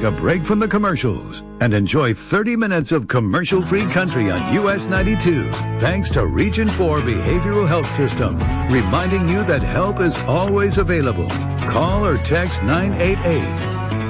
take a break from the commercials and enjoy 30 minutes of commercial-free country on US 92. Thanks to Region 4 Behavioral Health System, reminding you that help is always available. Call or text 988